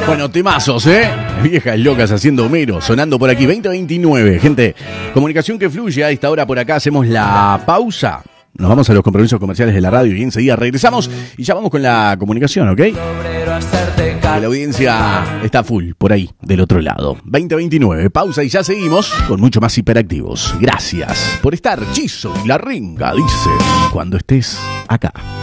Bueno, temazos, viejas locas haciendo Homero, sonando por aquí, 20:29. Gente, comunicación que fluye a esta hora por acá. Hacemos la pausa. Nos vamos a los compromisos comerciales de la radio y enseguida regresamos y ya vamos con la comunicación, ¿ok? Que la audiencia está full por ahí, del otro lado. 20:29, pausa y ya seguimos con mucho más hiperactivos. Gracias por estar, Chizo y La Ringa, dice, cuando estés acá.